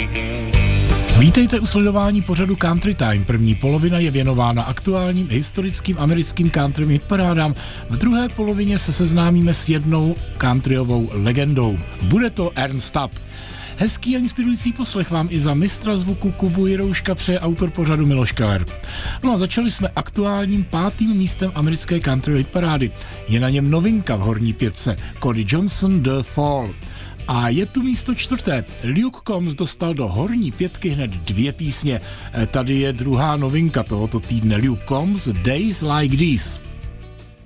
Vítejte u sledování pořadu Country Time. První polovina je věnována aktuálním historickým americkým country hitparádám. V druhé polovině se seznámíme s jednou countryovou legendou. Bude to Ernst Tubb. Hezký a inspirující poslech vám i za mistra zvuku Kubu Jirouška přeje autor pořadu Miloš Keller. No a začali jsme aktuálním 5. místem americké country hitparády. Je na něm novinka v horní pětce Cody Johnson The Fall. A je tu místo 4. Luke Combs dostal do horní pětky hned 2 písně. Tady je druhá novinka tohoto týdne. Luke Combs Days Like These.